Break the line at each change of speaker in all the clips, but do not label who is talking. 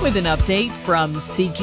With an update from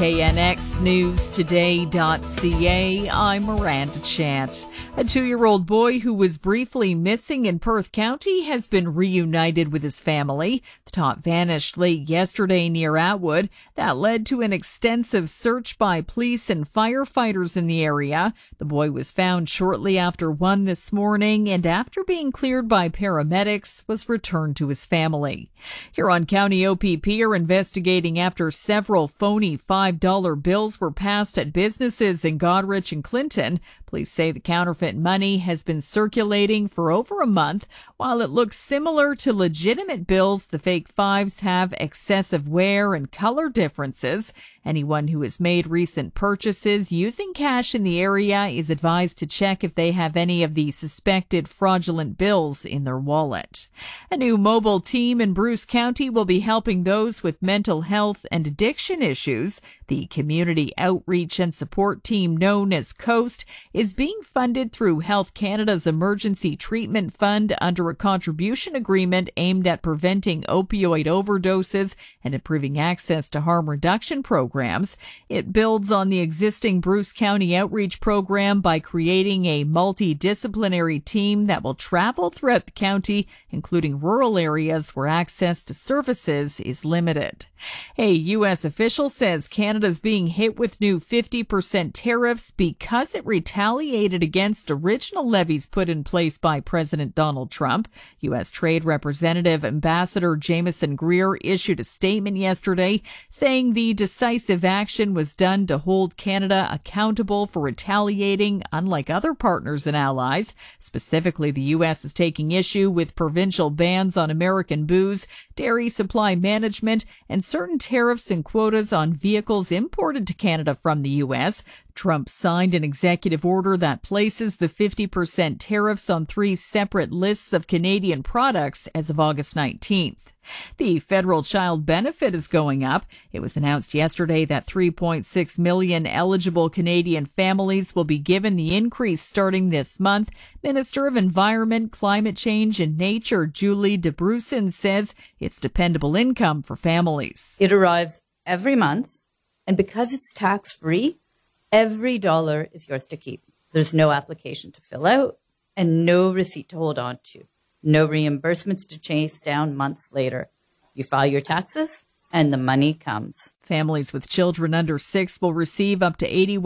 CKNXNewsToday.ca, I'm Miranda Chant. A 2-year-old boy who was briefly missing in Perth County has been reunited with his family. The tot vanished late yesterday near Atwood. That led to an extensive search by police and firefighters in the area. The boy was found shortly after 1 this morning and after being cleared by paramedics was returned to his family. Huron County OPP are investigating after several phony $5 bills were passed at businesses in Goderich and Clinton. Police say the counterfeit money has been circulating for over a month. While it looks similar to legitimate bills, the fake fives have excessive wear and color differences. Anyone who has made recent purchases using cash in the area is advised to check if they have any of the suspected fraudulent bills in their wallet. A new mobile team in Bruce County will be helping those with mental health and addiction issues. The community outreach and support team known as COAST is being funded through Health Canada's Emergency Treatment Fund under a contribution agreement aimed at preventing opioid overdoses and improving access to harm reduction programs. It builds on the existing Bruce County outreach program by creating a multidisciplinary team that will travel throughout the county, including rural areas where access to services is limited. A U.S. official says Canada is being hit with new 50% tariffs because it retaliated against original levies put in place by President Donald Trump. U.S. Trade Representative Ambassador Jameson Greer issued a statement yesterday saying the decisive action was done to hold Canada accountable for retaliating, unlike other partners and allies. Specifically, the U.S. is taking issue with provincial bans on American booze, dairy supply management, and certain tariffs and quotas on vehicles imported to Canada from the U.S. Trump signed an executive order that places the 50% tariffs on 3 separate lists of Canadian products as of August 19th. The federal child benefit is going up. It was announced yesterday that 3.6 million eligible Canadian families will be given the increase starting this month. Minister of Environment, Climate Change and Nature Julie DeBrusen says it's dependable income for families.
It arrives every month, and because it's tax-free, every dollar is yours to keep. There's no application to fill out and no receipt to hold on to. No reimbursements to chase down months later. You file your taxes and the money comes.
Families with children under 6 will receive up to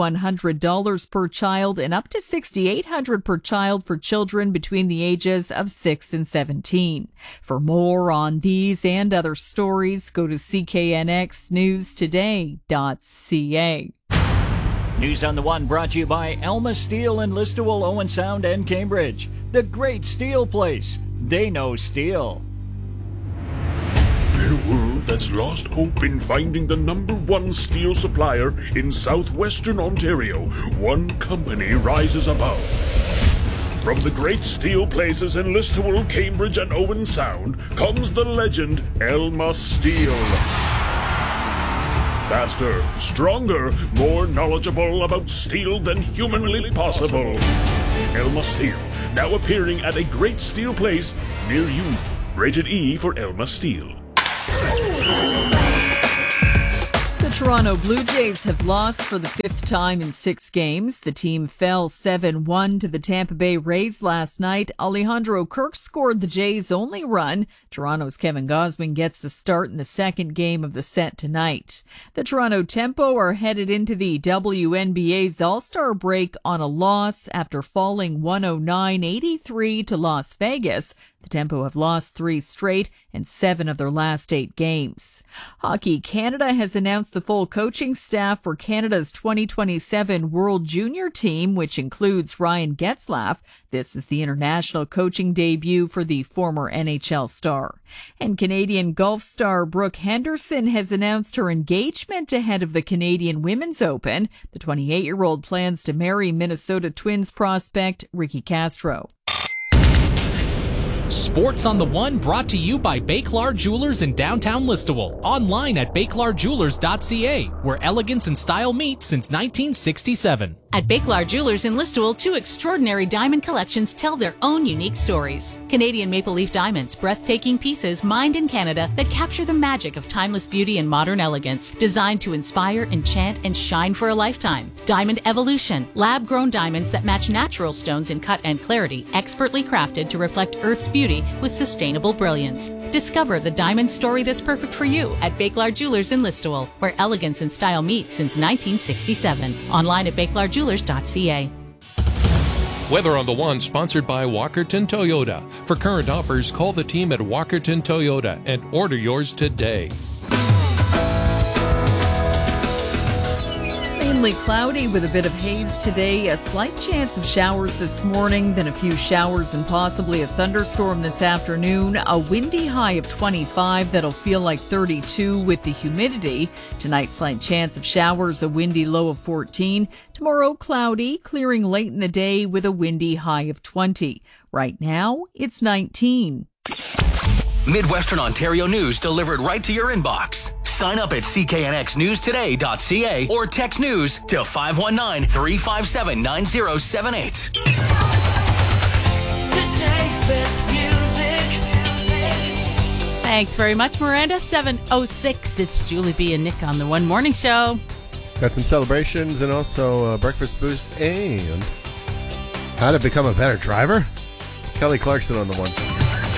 $8,100 per child and up to $6,800 per child for children between the ages of 6 and 17. For more on these and other stories, go to CKNXNewsToday.ca.
News on the One brought to you by Elma Steel in Listowel, Owen Sound, and Cambridge. The great steel place. They know steel.
In a world that's lost hope in finding the #1 steel supplier in southwestern Ontario, one company rises above. From the great steel places in Listowel, Cambridge, and Owen Sound comes the legend Elma Steel. Faster, stronger, more knowledgeable about steel than humanly possible. Elma Steel, now appearing at a great steel place near you. Rated E for Elma Steel.
The Toronto Blue Jays have lost for the 5th time in 6 games. The team fell 7-1 to the Tampa Bay Rays last night. Alejandro Kirk scored the Jays' only run. Toronto's Kevin Gausman gets the start in the 2nd game of the set tonight. The Toronto Tempo are headed into the WNBA's All-Star break on a loss after falling 109-83 to Las Vegas. The Tempo have lost 3 straight and 7 of their last 8 games. Hockey Canada has announced the full coaching staff for Canada's 2027 World Junior team, which includes Ryan Getzlaf. This is the international coaching debut for the former NHL star. And Canadian golf star Brooke Henderson has announced her engagement ahead of the Canadian Women's Open. The 28-year-old plans to marry Minnesota Twins prospect Ricky Castro.
Sports on the One brought to you by Bakelard Jewelers in downtown Listowel. Online at bakelardjewelers.ca, where elegance and style meet since 1967.
At Bakelard Jewelers in Listowel, 2 extraordinary diamond collections tell their own unique stories. Canadian Maple Leaf Diamonds, breathtaking pieces mined in Canada that capture the magic of timeless beauty and modern elegance, designed to inspire, enchant, and shine for a lifetime. Diamond Evolution, lab-grown diamonds that match natural stones in cut and clarity, expertly crafted to reflect Earth's beauty with sustainable brilliance. Discover the diamond story that's perfect for you at Bakelard Jewelers in Listowel, where elegance and style meet since 1967. Online at bakelardjewelers.ca.
Weather on the One, sponsored by Walkerton Toyota. For current offers, call the team at Walkerton Toyota and order yours today.
Mainly cloudy with a bit of haze today. A slight chance of showers this morning, then a few showers and possibly a thunderstorm this afternoon. A windy high of 25 that'll feel like 32 with the humidity. Tonight, slight chance of showers, a windy low of 14. Tomorrow, cloudy, clearing late in the day with a windy high of 20. Right now, it's 19.
Midwestern Ontario news delivered right to your inbox. Sign up at cknxnewstoday.ca or text news to 519-357-9078.
Today's best music.
Thanks very much, Miranda. 7:06. It's Julie B. and Nick on the One Morning Show.
Got some celebrations and also breakfast boost and how to become a better driver. Kelly Clarkson on the One.